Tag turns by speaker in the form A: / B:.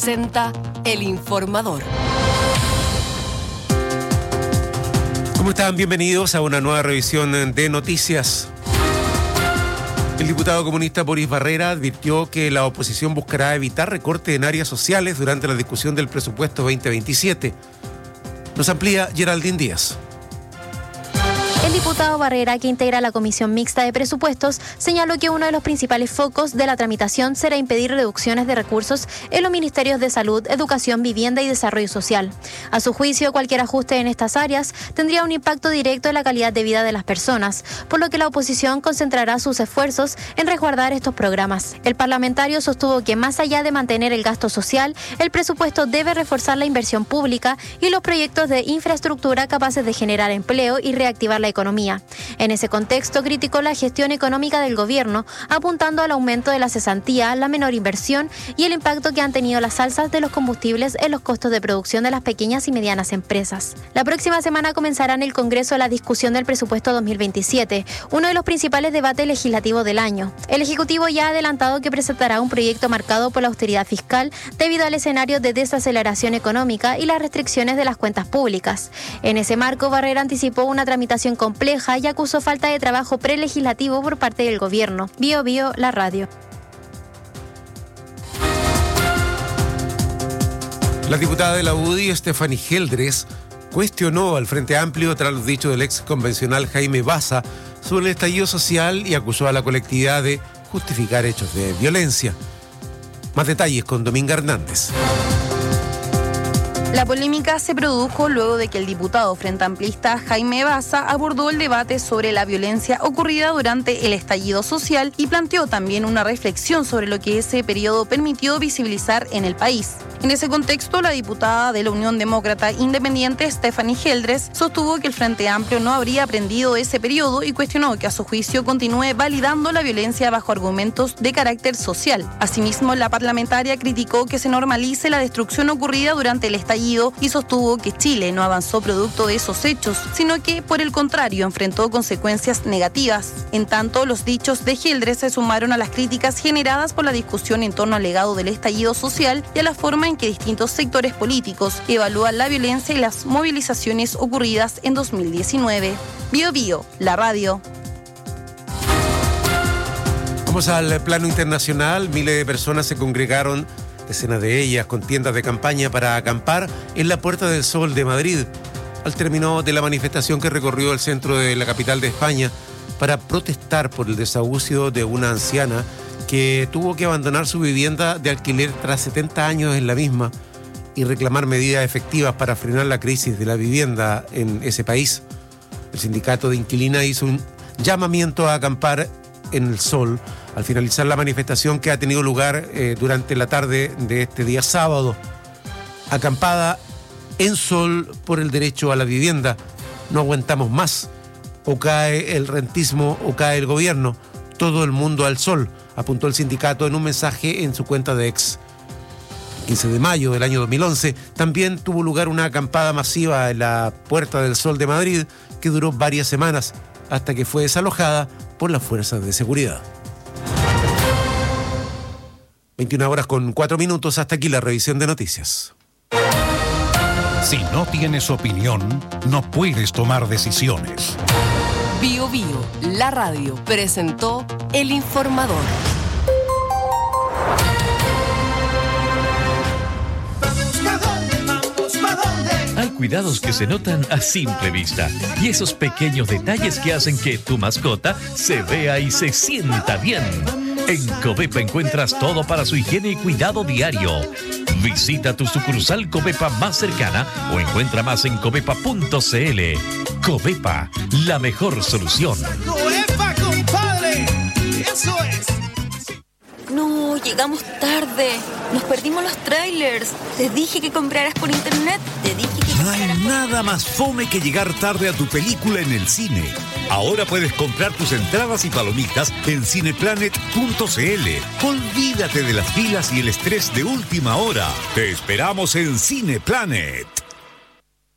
A: presenta El Informador.
B: ¿Cómo están? Bienvenidos a una nueva revisión de noticias. El diputado comunista Boris Barrera advirtió que la oposición buscará evitar recortes en áreas sociales durante la discusión del presupuesto 2027. Nos amplía Geraldine Díaz.
C: El diputado Barrera, que integra la Comisión Mixta de Presupuestos, señaló que uno de los principales focos de la tramitación será impedir reducciones de recursos en los ministerios de Salud, Educación, Vivienda y Desarrollo Social. A su juicio, cualquier ajuste en estas áreas tendría un impacto directo en la calidad de vida de las personas, por lo que la oposición concentrará sus esfuerzos en resguardar estos programas. El parlamentario sostuvo que más allá de mantener el gasto social, el presupuesto debe reforzar la inversión pública y los proyectos de infraestructura capaces de generar empleo y reactivar la economía. En ese contexto, criticó la gestión económica del gobierno, apuntando al aumento de la cesantía, la menor inversión y el impacto que han tenido las alzas de los combustibles en los costos de producción de las pequeñas y medianas empresas. La próxima semana comenzará en el Congreso la discusión del presupuesto 2027, uno de los principales debates legislativos del año. El Ejecutivo ya ha adelantado que presentará un proyecto marcado por la austeridad fiscal debido al escenario de desaceleración económica y las restricciones de las cuentas públicas. En ese marco, Barrera anticipó una tramitación compleja y acusó falta de trabajo prelegislativo por parte del gobierno. Bio, la radio.
B: La diputada de la UDI, Stephanie Geldres, cuestionó al Frente Amplio tras los dichos del ex convencional Jaime Baza sobre el estallido social y acusó a la colectividad de justificar hechos de violencia. Más detalles con Dominga Hernández.
D: La polémica se produjo luego de que el diputado frente amplista Jaime Baza abordó el debate sobre la violencia ocurrida durante el estallido social y planteó también una reflexión sobre lo que ese periodo permitió visibilizar en el país. En ese contexto, la diputada de la Unión Demócrata Independiente, Stephanie Geldres, sostuvo que el Frente Amplio no habría aprendido de ese periodo y cuestionó que a su juicio continúe validando la violencia bajo argumentos de carácter social. Asimismo, la parlamentaria criticó que se normalice la destrucción ocurrida durante el estallido y sostuvo que Chile no avanzó producto de esos hechos, sino que, por el contrario, enfrentó consecuencias negativas. En tanto, los dichos de Geldres se sumaron a las críticas generadas por la discusión en torno al legado del estallido social y a la forma en que distintos sectores políticos evalúan la violencia y las movilizaciones ocurridas en 2019. Bio, la radio.
B: Vamos al plano internacional. Miles de personas se congregaron, decenas de ellas con tiendas de campaña, para acampar en la Puerta del Sol de Madrid, al término de la manifestación que recorrió el centro de la capital de España para protestar por el desahucio de una anciana que tuvo que abandonar su vivienda de alquiler tras 70 años en la misma y reclamar medidas efectivas para frenar la crisis de la vivienda en ese país. El sindicato de inquilinas hizo un llamamiento a acampar en el sol al finalizar la manifestación que ha tenido lugar durante la tarde de este día sábado. Acampada en sol por el derecho a la vivienda. No aguantamos más. O cae el rentismo o cae el gobierno. Todo el mundo al sol, apuntó el sindicato en un mensaje en su cuenta de X. El 15 de mayo del año 2011 también tuvo lugar una acampada masiva en la Puerta del Sol de Madrid que duró varias semanas hasta que fue desalojada por las fuerzas de seguridad. 21:04. Hasta aquí la revisión de noticias.
E: Si no tienes opinión, no puedes tomar decisiones.
A: Bio, la radio presentó El Informador.
F: Hay cuidados que se notan a simple vista y esos pequeños detalles que hacen que tu mascota se vea y se sienta bien. En Covepa encuentras todo para su higiene y cuidado diario. Visita tu sucursal Covepa más cercana o encuentra más en covepa.cl. Covepa, la mejor solución.
G: ¡Covepa, compadre! ¡Eso es!
H: No, llegamos tarde. Nos perdimos los trailers. Te dije que compraras por internet.
E: No hay nada más fome que llegar tarde a tu película en el cine. Ahora puedes comprar tus entradas y palomitas en cineplanet.cl. Olvídate de las filas y el estrés de última hora. Te esperamos en Cineplanet.